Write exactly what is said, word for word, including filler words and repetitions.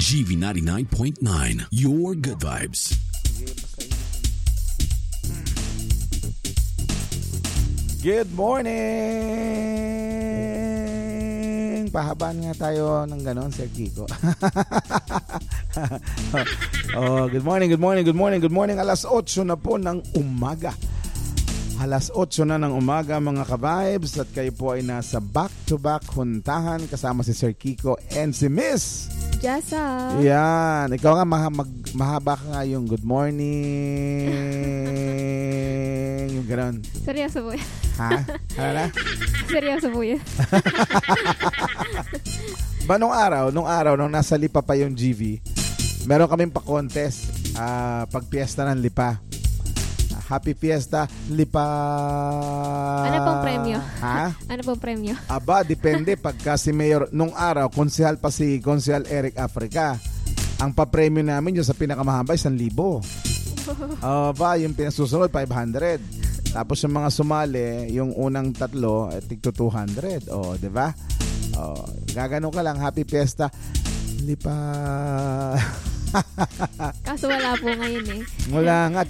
G V ninety-nine point nine, your good vibes. Good morning! Pahabaan nga tayo ng ganon, Sir Kiko. Oh, good morning, good morning, good morning, good morning. Alas otso na po ng umaga. Alas otso na ng umaga mga ka-vibes at kayo po ay nasa back-to-back huntahan kasama si Sir Kiko and si Miss Jessa. Yan. Ikaw nga, maha, mag, mahaba ka nga yung good morning. Yung gano'n. Seryoso po yan. Ha? Ano na? Seryoso po yan. Ba nung araw, nung araw, nung nasa Lipa pa yung G V, meron kaming pa-contest uh, pag piyesta ng Lipa. Happy Fiesta, Lipa. Ano pong premyo? Ha? Ano pong premyo? Aba, depende. Pagka si Mayor, nung araw, konsehal pa si Konsehal Eric Africa. Ang pa-premyo namin yung sa pinakamahaba, isang libo. Aba, yung pinasusunod, five hundred. Tapos yung mga sumali, yung unang tatlo, eh, tig to two hundred. O, di ba? O, gagano ka lang, Happy Fiesta, Lipa. Kaso wala po ngayon eh. Wala nga.